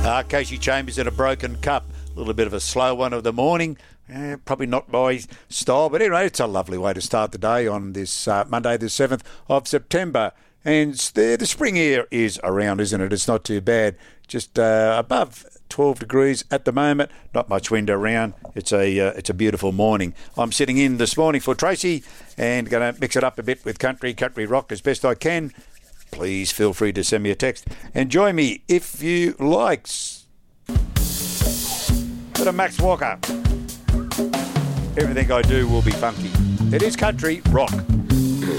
Casey Chambers in A Broken Cup. A little bit of a slow one of the morning. Probably not my style, but anyway, it's a lovely way to start the day on this Monday, the 7th of September. And the spring air is around, isn't it? It's not too bad. Just above 12 degrees at the moment. Not much wind around. It's a beautiful morning. I'm sitting in this morning for Tracy and going to mix it up a bit with country rock as best I can. Please feel free to send me a text and join me if you like. Bit of Max Walker. Everything I do will be funky. It is country rock.